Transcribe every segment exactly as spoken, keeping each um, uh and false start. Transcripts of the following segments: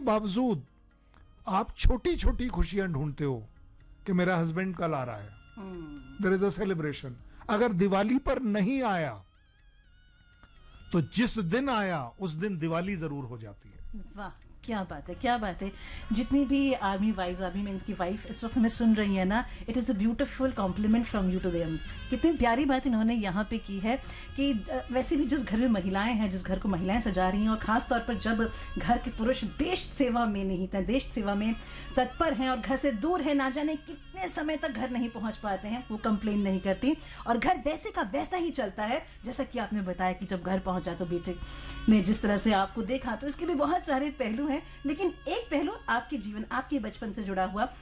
बावजूद आप छोटी छोटी खुशियां ढूंढते हो कि मेरा हस्बैंड कल आ रहा है, देयर इज अ सेलिब्रेशन। अगर दिवाली पर नहीं आया तो जिस दिन आया उस दिन दिवाली जरूर हो जाती है। वाह, क्या बात है, क्या बात है। जितनी भी आर्मी वाइफ्स, आर्मी मैन की वाइफ इस वक्त हमें सुन रही है ना, it is a beautiful complement from you to them. कितनी प्यारी बात इन्होंने यहाँ पे की है कि वैसे भी जिस घर में महिलाएं हैं, जिस घर को महिलाएं सजा रही हैं, और ख़ास तौर पर जब घर के पुरुष देश सेवा में निहित हैं, देश सेवा में तत्पर हैं और घर से दूर है, ना जाने कितने समय तक घर नहीं पहुँच पाते हैं, वो कंप्लेन नहीं करती और घर वैसे का वैसा ही चलता है जैसा कि आपने बताया कि जब घर पहुँचा तो बेटे ने जिस तरह से आपको देखा। तो इसके भी बहुत सारे पहलू हैं, लेकिन एक पहलू आपके जीवन, आपके बचपन से जुड़ा हुआ।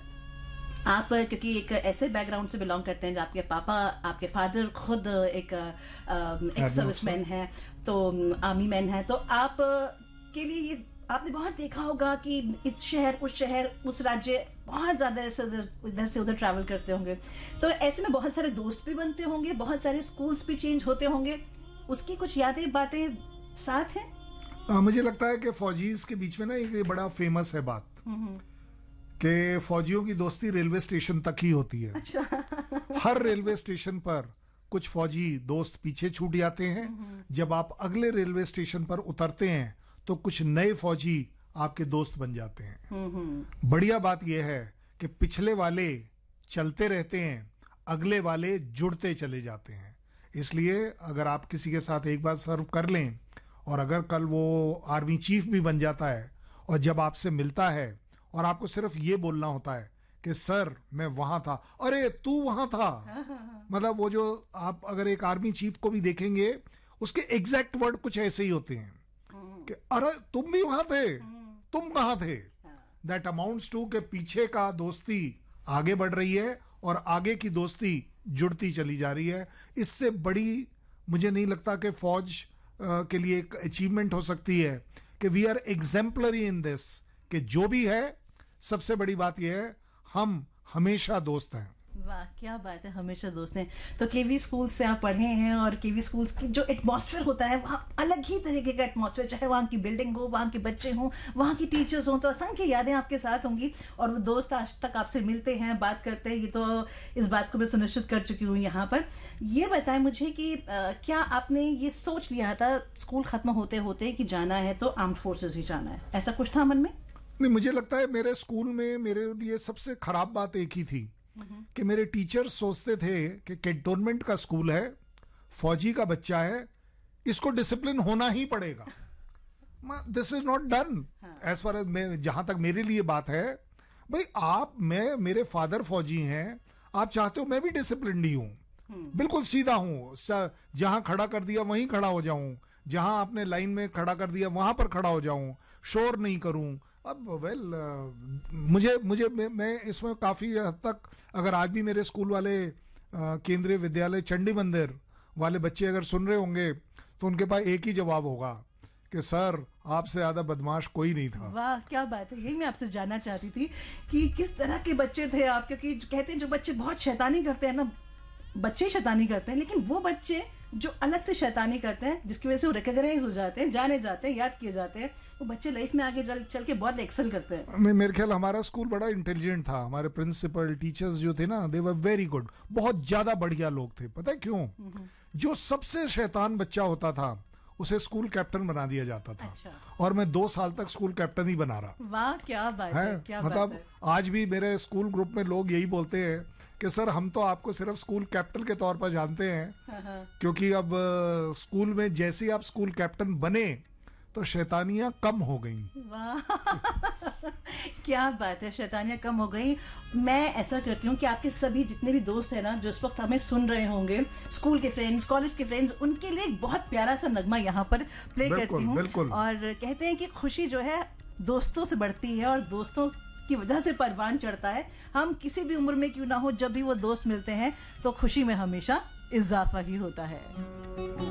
आप क्योंकि एक ऐसे बैकग्राउंड से बिलोंग करते हैं, आपके पापा, आपके फादर खुद एक एक्स सर्विसमैन है, तो आर्मी मैन है, तो आप के लिए ये आपने बहुत देखा होगा कि इस शहर उस शहर उस राज्य बहुत ज़्यादा ऐसे इधर से उधर ट्रैवल करते होंगे, तो ऐसे में बहुत सारे दोस्त भी बनते होंगे, बहुत सारे स्कूल्स भी चेंज होते होंगे। उसकी कुछ यादें, बातें साथ हैं? आ, मुझे लगता है कि फौजीज के बीच में ना एक बड़ा फेमस है बात कि फौजियों की दोस्ती रेलवे स्टेशन तक ही होती है। अच्छा। हर रेलवे स्टेशन पर कुछ फौजी दोस्त पीछे छूट जाते हैं, जब आप अगले रेलवे स्टेशन पर उतरते हैं तो कुछ नए फौजी आपके दोस्त बन जाते हैं। बढ़िया बात यह है कि पिछले वाले चलते रहते हैं, अगले वाले जुड़ते चले जाते हैं। इसलिए अगर आप किसी के साथ एक बार सर्व कर लें और अगर कल वो आर्मी चीफ भी बन जाता है और जब आपसे मिलता है और आपको सिर्फ ये बोलना होता है कि सर मैं वहां था, अरे तू वहां था, मतलब वो जो आप अगर एक आर्मी चीफ को भी देखेंगे उसके एग्जैक्ट वर्ड कुछ ऐसे ही होते हैं कि अरे तुम भी वहां थे, तुम कहां थे। दैट अमाउंट्स टू के पीछे का दोस्ती आगे बढ़ रही है और आगे की दोस्ती जुड़ती चली जा रही है। इससे बड़ी मुझे नहीं लगता कि फौज Uh, के लिए एक अचीवमेंट हो सकती है कि we are exemplary in this, कि जो भी है सबसे बड़ी बात यह है हम हमेशा दोस्त हैं। वाह, क्या बात है, हमेशा दोस्त हैं। तो केवी स्कूल से आप पढ़े हैं और केवी स्कूल्स की जो एटमॉस्फेयर होता है वहाँ अलग ही तरीके का एटमॉस्फेयर, चाहे वहाँ की बिल्डिंग हो, वहाँ के बच्चे हों, वहाँ की टीचर्स हों, तो असंख्य यादें आपके साथ होंगी और वो दोस्त आज तक आपसे मिलते हैं, बात करते हैं। ये तो इस बात को मैं सुनिश्चित कर चुकी हूँ यहाँ पर। ये बताएं मुझे कि आ, क्या आपने ये सोच लिया था स्कूल ख़त्म होते होते कि जाना है तो आर्म्ड फोर्सेज ही जाना है, ऐसा कुछ था मन में? नहीं, मुझे लगता है मेरे स्कूल में मेरे लिए सबसे खराब बात एक ही थी कि मेरे टीचर्स सोचते थे कि कैंटोनमेंट का स्कूल है, फौजी का बच्चा है, इसको डिसिप्लिन होना ही पड़ेगा। This is not done as far as, जहां तक मेरे लिए बात है। भाई आप, मैं, मेरे फादर फौजी हैं, आप चाहते हो मैं भी डिसिप्लिन ही हूं, बिल्कुल सीधा हूं, जहां खड़ा कर दिया वहीं खड़ा हो जाऊं, जहां आपने लाइन में खड़ा कर दिया वहां पर खड़ा हो जाऊं, शोर नहीं करूं। अब वेल well, मुझे मुझे मैं, मैं इसमें काफ़ी हद तक, अगर आज भी मेरे स्कूल वाले केंद्रीय विद्यालय चंडी मंदिर वाले बच्चे अगर सुन रहे होंगे तो उनके पास एक ही जवाब होगा कि सर आपसे ज़्यादा बदमाश कोई नहीं था। वाह, क्या बात है, यही मैं आपसे जानना चाहती थी कि किस तरह के बच्चे थे आप, क्योंकि कहते हैं जो बच्चे बहुत शैतानी करते हैं ना, बच्चे शैतानी करते हैं, लेकिन वो बच्चे जो अलग से शैतानी करते हैं जिसकी वजह से वो रिकॉग्नाइज हो जाते हैं, जाने जाते हैं, याद किए जाते हैं, वो बच्चे लाइफ में आगे चल चल के बहुत एक्सेल करते हैं। मैं मेरे ख्याल हमारा स्कूल बड़ा इंटेलिजेंट था, हमारे प्रिंसिपल टीचर्स जो थे ना, दे वर वेरी गुड, बहुत ज्यादा बढ़िया लोग थे। पता है क्यों? जो सबसे शैतान बच्चा होता था उसे स्कूल कैप्टन बना दिया जाता था। अच्छा। और मैं दो साल तक स्कूल कैप्टन ही बना रहा। वाह, क्या बात है, क्या मतलब बात है। आज भी मेरे स्कूल ग्रुप में लोग यही बोलते हैं कि सर हम तो आपको सिर्फ स्कूल कैप्टन के तौर पर जानते हैं, क्योंकि अब स्कूल में जैसे आप स्कूल कैप्टन बने तो शैतानियां कम हो गई। वाह क्या बात है, शैतानियां कम हो गई। मैं ऐसा करती हूँ कि आपके सभी जितने भी दोस्त हैं ना, जो इस वक्त हमें सुन रहे होंगे, स्कूल के फ्रेंड्स, कॉलेज के फ्रेंड्स, उनके लिए एक बहुत प्यारा सा नगमा यहाँ पर प्ले करती हूँ। और कहते हैं कि खुशी जो है दोस्तों से बढ़ती है और दोस्तों की वजह से परवान चढ़ता है। हम किसी भी उम्र में क्यों ना हो, जब भी वो दोस्त मिलते हैं तो खुशी में हमेशा इजाफा ही होता है।